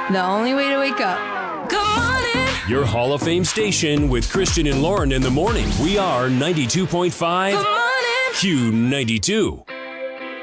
The only way to wake up. Good morning. Your Hall of Fame station with Christian and Lauren in the morning. We are 92.5 Good morning. Q92.